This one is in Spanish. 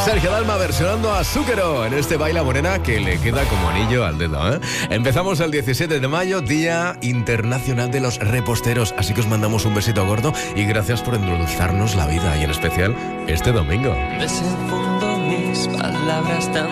Sergio Dalma versionando a Zúquero en este Baila Morena que le queda como anillo al dedo, ¿eh? Empezamos el 17 de mayo, Día Internacional de los Reposteros, así que os mandamos un besito gordo y gracias por endulzarnos la vida y en especial este domingo. Desenfundo mis palabras tan